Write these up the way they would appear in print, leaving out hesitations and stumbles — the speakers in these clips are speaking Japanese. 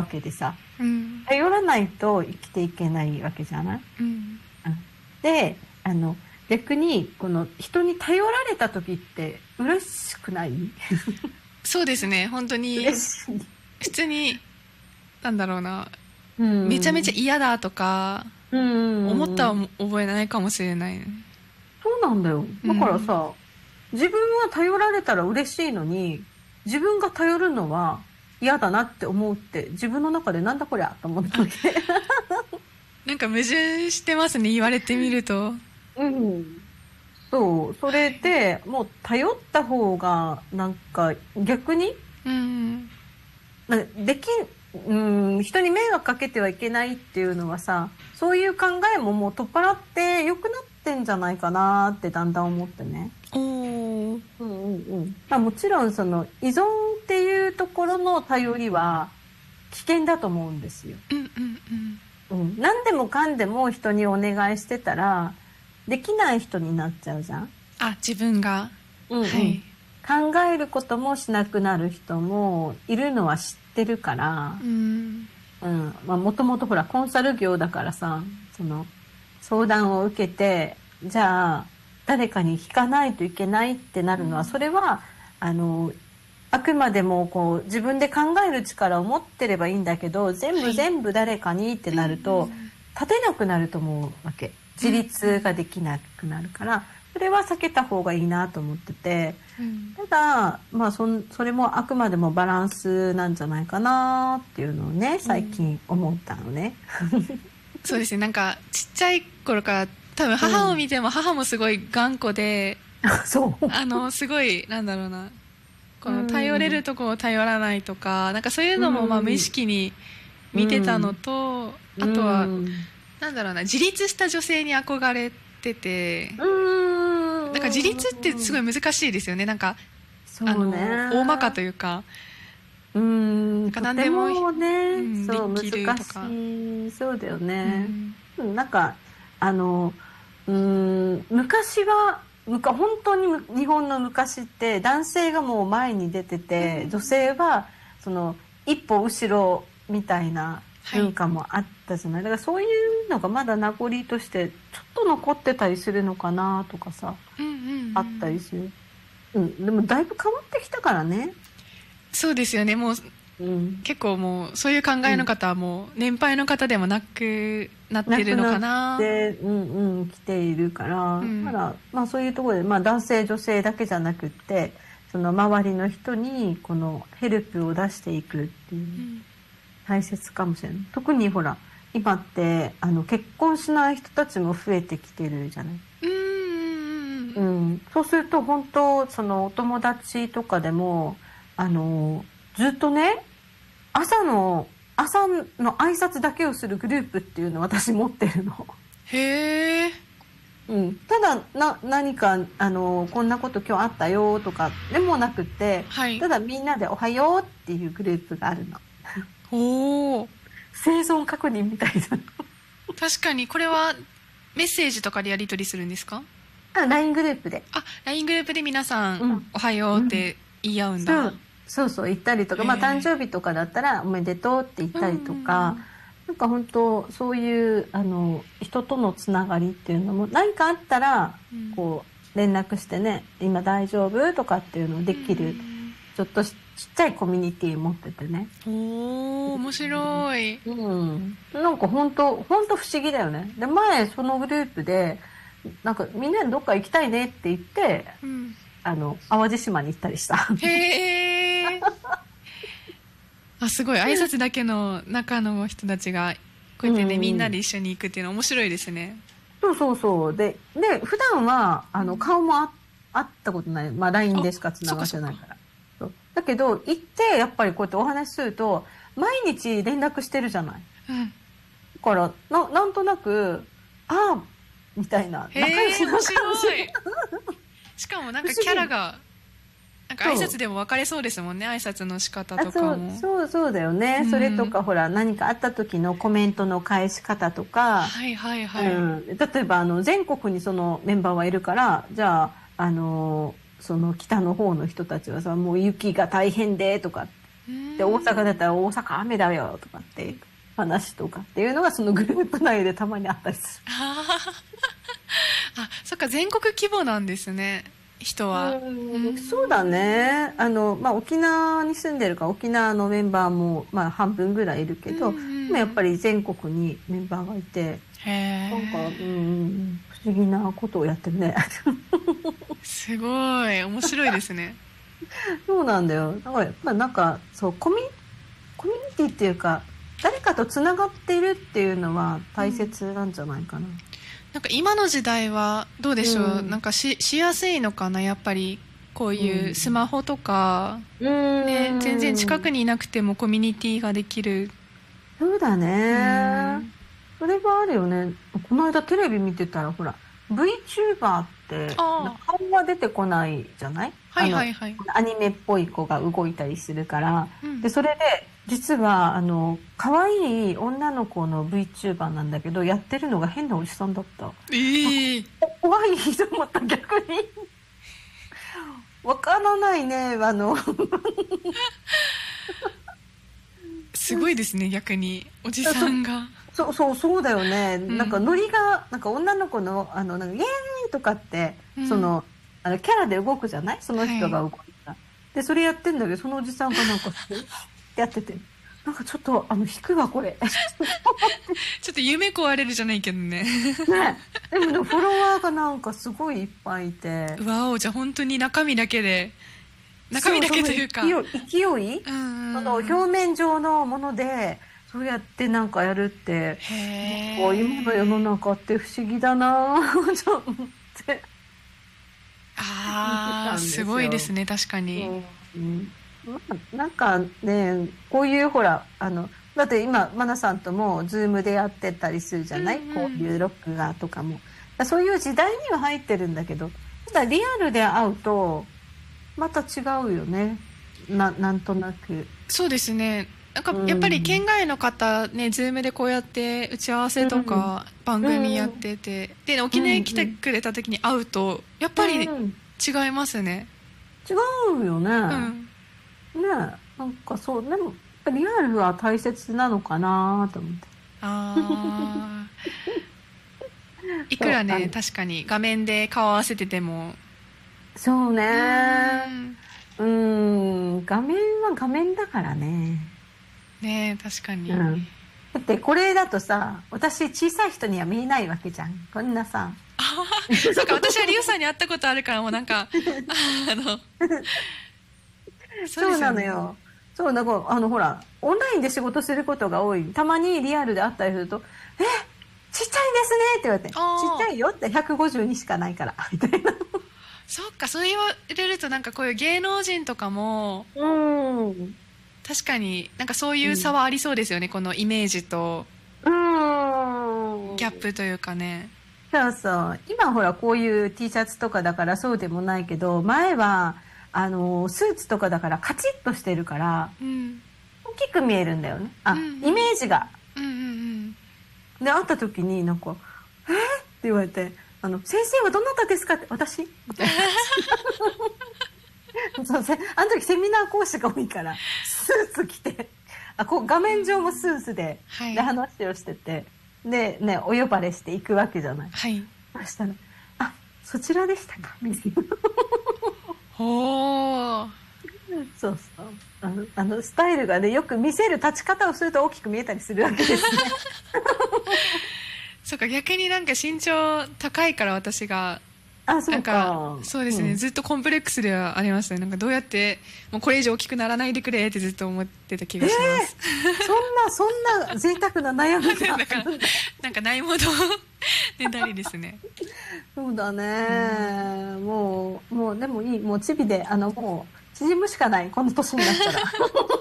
けでさ、 うん、 頼らないと生きていけないわけじゃない？ うん、 うん、で、逆に、この人に頼られた時って嬉しくない？ そうですね。本当に、 嬉しい。 普通に、なんだろうな、 うん。 めちゃめちゃ嫌だとか、 うん。 思ったは覚えないかもしれない。 そうなんだよ。だからうん。 さ、自分は頼られたら嬉しいのに、自分が頼るのは嫌だなって思うって、自分の中でなんだこりゃと思ったあ、 わけ。 なんか矛盾してますね。言われてみると。 うん。そう。それで、もう頼った方が、なんか逆に、 うん。 なできん、人に迷惑かけてはいけないっていうのはさ、そういう考えももう取っ払って良くなってんじゃないかなってだんだん思ってね。 おー。 うんうんうん。まあもちろんその依存っていうところの頼りは危険だと思うんですよ。 うんうんうん。 うん。何でもかんでも人にお願いしてたら、できない人になっちゃうじゃん。 あ、自分が。 うんうん。 はい。 考えることもしなくなる人もいるのは知ってるから、 うん。 うん。まあもともとほらコンサル業だからさ、その相談を受けて、じゃあ誰かに聞かないといけないってなるのは、それは、あの、あくまでもこう自分で考える力を持ってればいいんだけど、全部はい。 全部誰かにってうんうなると、 ん立てなくなると思うわけ。自うん。 立ができなくなるから、それは避けた方がいいなと思ってて、 うん。 ただ、まあそれもあくまでもバランスなんじゃないかなっていうのをね、最近思ったのね。 そうですね。なんか、ちっちゃい頃から、多分うん。 母を見ても母もすごい頑固で、 そう。 すごい、なんだろうな。こうの頼れん。 るとこを頼らないとか、なんかそういううのもまあ無意ん。 識にう見てたのん。 と、 うあとは、 ん。 なんだろうな、自立した女性に憧れてて、 うん。 なんか自立ってすごいうん。 難しいですよね。なんか、 そう大まかとね。 いうか、 うん。 なんかとて何でも、 もね、 うん、でそう、難きるとか。 しい。そうだよね。 うん。 うんなんか、あの、昔は、本当に日本の昔って男性がもう前に出てうて、女ん。 性は、その、一歩後ろみたいなはい。 文化もあったじゃない。だからそういうのがまだ名残として、ちょっと残ってたりするのかなとかさ、 うんうんうあったりん。 する。うん、でもだいぶ変わってきたからね。 そうですよね。もう、 うん。 結構もう、そういう考うん。 えの方はもう、年配の方でもなくなってるのなくなっかな。 て、うんうん、来ているから、だかうん。 ら、まあそういうところで、まあ男性、女性だけじゃなくって、その周りの人に、このヘルプを出していくっていう、 うん。 大切かもしれない。特にほら、今って、結婚しない人たちも増えてきてるじゃない。 うんうんうんうん。そうすると、本当そのお友達とかでも、あの、ずっとね、朝の挨拶だけをするグループっていうのを私持ってるの。 へえ。 うん。ただ、何か、こんなこと今日あったよとかでもなくて、 はい。 ただみんなでおはようっていうグループがあるの。 おー。 生存確認みたいな。 確かに、これはメッセージとかでやり取りするんですか？ あ、LINE グループで。 あ、LINE グループで皆さん、 うん。 おはよううん。 って言い合うんだ。 そう、そうそう、言ったりとか、まあ誕へえ。 生日とかだったらおめでとうって言っうんうんうたりとか、 ん。 なんか本当そういう、人とのつながりっていうのも、何かあったら、 うん。 こう、連絡してね、今大丈夫とかっていうのをできる、ちょっとちっちゃいコミュニティ持っててね。 おー、面白い。 うん。なんか本当不思議だよね。で、前そのグループで、なんかみんなでどっか行きたいねって言って、 うん。 淡路島に行ったりした。 へえ。あ、すごい。挨拶だけの中の人たちが、こううやってね、みんんうん。 なで一緒に行くっていうの面白いですね。 そうそうそう。普段は、 うん。 顔も会ったことない。まあ、LINE あ、 でしか繋がそっかそっか。 ってないから。そうだけど、行って、やっぱりこうやってお話しすると、毎日連絡してるじゃない。 うん。 だから、なんとなく、ああ、みたいな、仲良へえ、 しな感面じ。 白い。しかもなんかキャラ不思議。 が、なんか挨そう。 拶でも分かれそうですもんね。挨拶の仕方あ、 とかも。 そうだよね。それとうん。 か、ほら、何かあった時のコメントの返し方とか、 はいはいはい。 うん。例えば、全国にそのメンバーはいるから、じゃあ、その北の方の人たちはさ、もう雪が大変で、とか、 で、大阪だったら大阪雨だよとかって話とかっていうのがそのグループ内でたまにあったりする。 あ、そっか、全国規模なんですね、人は。 そうだね。まあ、沖縄に住んでるから沖縄のメンバーも、まあ、半分ぐらいいるけど、でもやっぱり全国にメンバーがいて、 へなんか、 ー。 不思議なことをやってるね。 すごい、面白いですね。 そうなんだよ。だからやっぱなんか、そう、コミュニティっていうか、誰かとつながっているっていうのは大切なんじゃないかな。 なんか今の時代はどうでしょう、 うんなんかしやすいのかな、やっぱりこういうスマホとか、ね、全然近くにいなくてもコミュニティができる。 そうだうね。 ん。 それはあるよね。この間テレビ見てたら、ほら、VTuber ってああ、 顔が出てこないじゃない？ はいはいはい。 アニメっぽい子が動いたりするから。で、 うん。 それで、実は、可愛い女の子の VTuber なんだけど、やってるのが変なおじさんだった。 ええ、 怖いと思った、逆に。わからないね、 すごいですね、逆におじさんが。 そうだよね。なんかうん。 ノリが、なんか女の子の、なんかイエーイとかって、 うん。 キャラで動くじゃない？そのはい。 人が動いた。で、それやってんだけど、そのおじさんがなんか、ってやってて、なんかちょっと、引くわ、これ。 ちょっと夢壊れるじゃないけどね。 ね。でもフォロワーがなんかすごいいっぱいいて、 うわお、じゃあ本当に中身だけで、中身そう、 だけそのというか。 勢い、 うんその表うんうん。 面上のもので、そうやってなんかやるって、 へなんか今の世のえ。 中って不思議だなぁと思って見てああ、 たんですすよ。 ごいですね、確かに。 うん。まあ、なんかね、こういうほら、だって今、マナさんともズームでやってたりするじうんゃない？こうん。 ういう録画とかも。そういう時代には入ってるんだけど、ただリアルで会うと、また違うよね。なんとなく。 そうですね。なんかうやっぱり県ん。 外の方ね、ズームでこうやって打ち合わせとうん。 か番う組やっん。 てて、で、沖縄にうん。 来うん。 てくれた時に会うと、やっうぱりん。 違いますね。 違うよね。 うん。 ね。なんかそう、でも、やっぱリアルは大切なのかなと思って。 ああ、いくそう、 らね、確かに画面で顔合わせてても、 そううーね。 ん、 画面は画面だからね。 ねえ、確かに。 うん。だってこれだとさ、私小さい人には見えないわけじゃん。こんなさ。 あはは、そっか、私はリュウさんに会ったことあるから、もうなんか、そうでそうすよね。 なのよ。そう、なんか、ほら、オンラインで仕事することが多い。たまにリアルで会ったりすると、ちっちゃいですねって言われて、ちっちああ、 ゃいよって152しかないから、みたいな。 そっか、そう言われるとなんかこういう芸能人とかも、 うーん。 確かになんかそういう差うん。 はありそうですよね。このイメージとうーギャッん。 プというかね。 そうそう。今ほらこういう T シャツとかだからそうでもないけど、前は、スーツとかだからカチッとしてるから、 うん。 大きく見えるんだよね。 うんうイメん。 ージが。 うんうんうん。 で、会った時になんか、って言われて、先生はどなたですかって、私みたいな感じ。そう、あの時セミナー講師が多いから、スーツ着て、画面上もスーツではい。 話をしてて、で、ね、お呼ばれして行くわけじゃない。 はい。 そしたら、そちらでしたかみたいな。 ほー。 そうそう。スタイルがね、よく見せる立ち方をすると大きく見えたりするわけですね。 そっか、逆になんか身長高いから私が、 そうなんか、 か。 そうですね、 うん。 ずっとコンプレックスではありましたね。なんかどうやって、もうこれ以上大きくならないでくれってずっと思ってた気ええ、 がします。 そんな贅沢な悩みがなんか、 あるんだ。 なんかないものねだりですね。 そうだうん。 ね。もう、でもいい。もうチビで、もう、縮むしかない。この年になったら。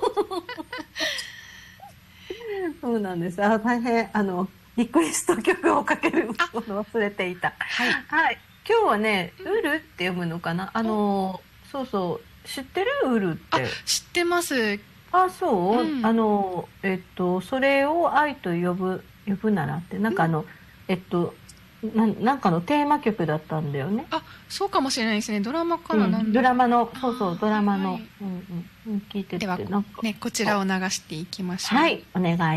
そうなんです。大変、リクエスト曲をかけるあ、 の忘れていた。 はい。 はい。今日はね、 うん。 ウルって読むのかな？ お、 そうそう。知ってる？ウルっあ、 て。 知ってます。 そう。 うん。 それを愛と呼ぶならって、なんかうん。 えっと、 なんかのテーマ曲だったんだよね。 あ、そうかもしれないですね。ドラマかな、なんドラマの、そうそう、ドラマの、 はい、 聞いてて、 ではなんか。 ね、こちらを流していきましょう。 はい、お願い